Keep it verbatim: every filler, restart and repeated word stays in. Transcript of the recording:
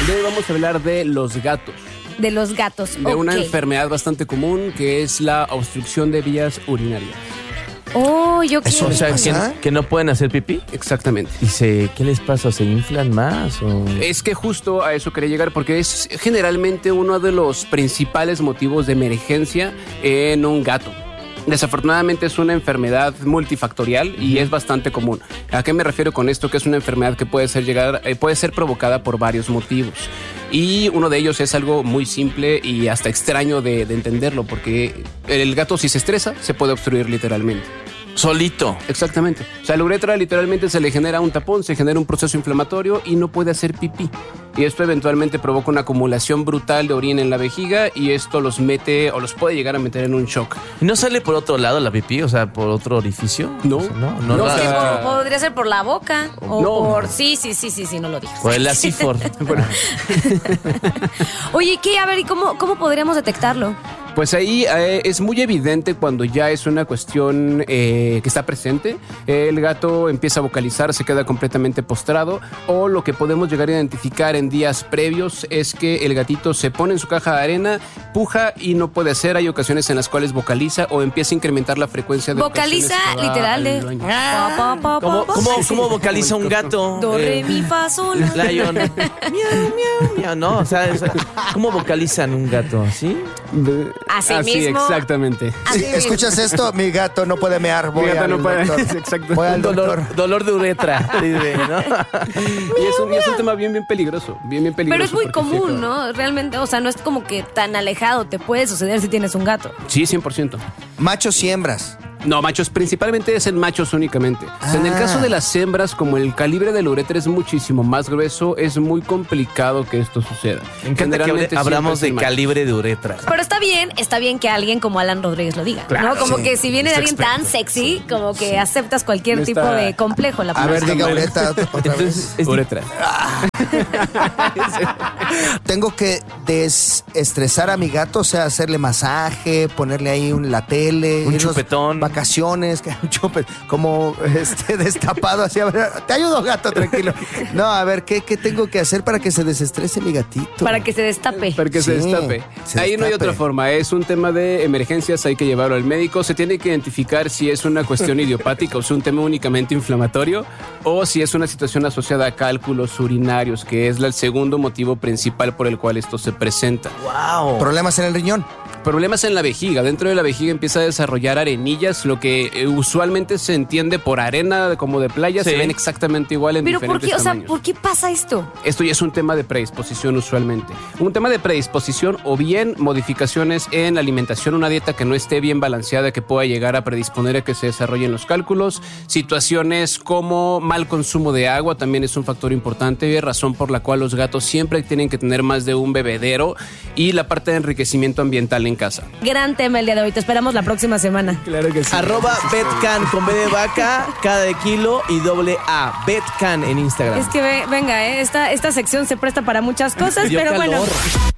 El día de hoy vamos a hablar de los gatos. De los gatos, De okay. una enfermedad bastante común que es la obstrucción de vías urinarias. Oh, yo quiero. O sea, que, que no pueden hacer pipí. Exactamente. ¿Y se, qué les pasa? ¿Se inflan más? O? Es que justo a eso quería llegar porque es generalmente uno de los principales motivos de emergencia en un gato. Desafortunadamente es una enfermedad multifactorial y es bastante común. ¿A qué me refiero con esto? Que es una enfermedad que puede ser, llegar, eh, puede ser provocada por varios motivos. Y uno de ellos es algo muy simple y hasta extraño de, de entenderlo, porque el gato, si se estresa, se puede obstruir literalmente. Solito. Exactamente. O sea, la uretra literalmente se le genera un tapón, se genera un proceso inflamatorio y no puede hacer pipí. Y esto eventualmente provoca una acumulación brutal de orina en la vejiga y esto los mete o los puede llegar a meter en un shock. ¿Y no sale por otro lado la pipí? O sea, por otro orificio. No. O sea, no, no, No, la- Es que o sea, po- podría ser por la boca o No. por... Sí, sí, sí, sí, sí, no lo digas. Por el asifor. Bueno, Oye, ¿qué? A ver, ¿y cómo, cómo podríamos detectarlo? pues ahí eh, es muy evidente cuando ya es una cuestión eh, que está presente. El gato empieza a vocalizar, se queda completamente postrado, o lo que podemos llegar a identificar en días previos es que el gatito se pone en su caja de arena, puja y no puede hacer. Hay ocasiones en las cuales vocaliza o empieza a incrementar la frecuencia de Vocaliza ocasiones que va literal al de... baño. Pa, pa, pa, ¿Cómo, pa, cómo, pa. cómo vocaliza un gato? Do, re, Eh, mi, fa, sol. Lion. Miau, miau, miau. No, o sea, es- ¿cómo vocalizan un gato? ¿Sí? De- Así así, mismo. exactamente. Así Sí, mismo. ¿escuchas esto? Mi gato no puede mear. Voy Mi gato al no puede- doctor. exacto. Voy al Un doctor. dolor, dolor de uretra. Dice, ¿no? Y es, un, y es un tema bien, bien peligroso. Bien, bien peligroso. Pero es muy porque sí, común, claro. ¿no? Realmente, o sea, no es como que tan alejado. Te puede suceder si tienes un gato. Sí, cien por ciento. Machos y hembras. No, machos, principalmente es en machos únicamente. O sea, en el Ah. caso de las hembras, como el calibre del uretra es muchísimo más grueso, es muy complicado que esto suceda. Me encanta que Generalmente hable- hablamos siempre es de en machos. calibre de uretra. Pero está bien, está bien que alguien como Alan Rodríguez lo diga, Claro, ¿no? Como sí. que si viene de Es alguien tan experto. sexy, como que aceptas cualquier Está- tipo de complejo en la A ver, población. diga Ureta otra vez. Entonces, es Uretra. Tengo que desestresar a mi gato, o sea, hacerle masaje, ponerle ahí un, la tele. Un irnos chupetón. Vacaciones, que- un chupe, como este destapado así. A ver, te ayudo, gato, tranquilo. No, a ver, ¿qué, qué tengo que hacer para que se desestrese mi gatito? Para que se destape. Para que se Sí, destape. se Ahí no hay destape. otra forma. Es un tema de emergencias, hay que llevarlo al médico. Se tiene que identificar si es una cuestión idiopática o si es un tema únicamente inflamatorio o si es una situación asociada a cálculos urinarios, que es la- el segundo motivo principal por el cual esto se presenta. ¡Wow! Problemas en el riñón. Problemas en la vejiga. Dentro de la vejiga empieza a desarrollar arenillas, lo que eh, usualmente se entiende por arena como de playa, Sí. se ven exactamente igual en Pero ¿por diferentes qué? O sea, tamaños. ¿por qué pasa esto? Esto ya es un tema de predisposición usualmente. Un tema de predisposición o bien modificaciones en la alimentación, una dieta que no esté bien balanceada, que pueda llegar a predisponer a que se desarrollen los cálculos. Situaciones como mal consumo de agua también es un factor importante y razón por la cual los gatos siempre tienen que tener más de un bebedero, y la parte de enriquecimiento ambiental en casa. Gran tema el día de hoy. Te esperamos la próxima semana. Claro que sí. Arroba Betcan con B de vaca, K de kilo y doble A. Betcan en Instagram. Es que ve- venga, ¿eh? esta, esta sección se presta para muchas cosas, Dio pero bueno. calor.